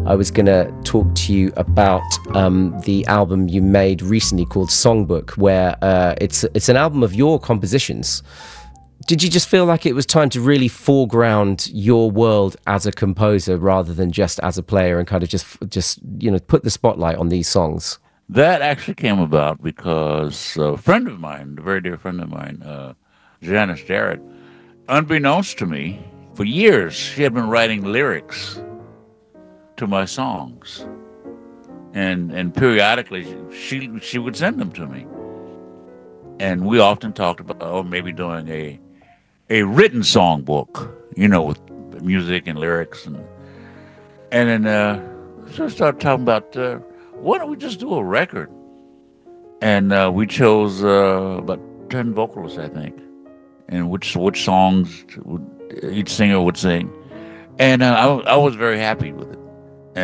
I was going to talk to you about the album you made recently called Songbook, where it's an album of your compositions. Did you just feel like it was time to really foreground your world as a composer rather than just as a player, and kind of just put the spotlight on these songs? That actually came about because a friend of mine, a very dear friend of mine, Janice Jarrett, unbeknownst to me, for years she had been writing lyrics to my songs, and periodically she would send them to me, and we often talked about maybe doing a written songbook, with music and lyrics, and then so I started talking about why don't we just do a record, and we chose about 10 vocalists, I think, and which songs each singer would sing, and I was very happy with it.